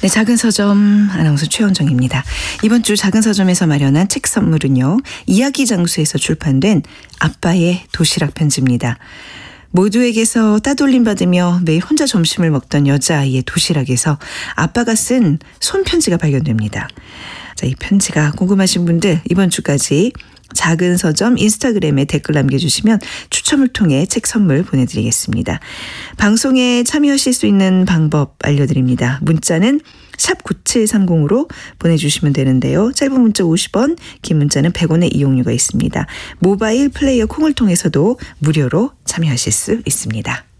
네, 작은 서점 아나운서 최원정입니다. 이번 주 작은 서점에서 마련한 책 선물은요. 이야기 장소에서 출판된 아빠의 도시락 편지입니다. 모두에게서 따돌림 받으며 매일 혼자 점심을 먹던 여자아이의 도시락에서 아빠가 쓴 손편지가 발견됩니다. 자, 이 편지가 궁금하신 분들 이번 주까지 작은 서점 인스타그램에 댓글 남겨주시면 추첨을 통해 책 선물 보내드리겠습니다. 방송에 참여하실 수 있는 방법 알려드립니다. 문자는 샵 9730으로 보내주시면 되는데요. 짧은 문자 50원, 긴 문자는 100원의 이용료가 있습니다. 모바일 플레이어 콩을 통해서도 무료로 참여하실 수 있습니다.